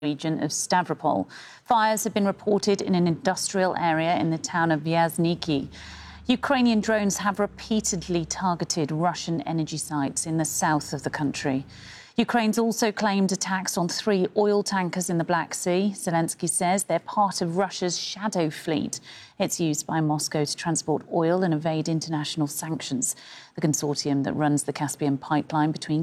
region of Stavropol. Fires have been reported in an industrial area in the town of Vyazniki. Ukrainian drones have repeatedly targeted Russian energy sites in the south of the country. Ukraine's also claimed attacks on 3 oil tankers in the Black Sea. Zelensky says they're part of Russia's shadow fleet. It's used by Moscow to transport oil and evade international sanctions. The consortium that runs the Caspian pipeline between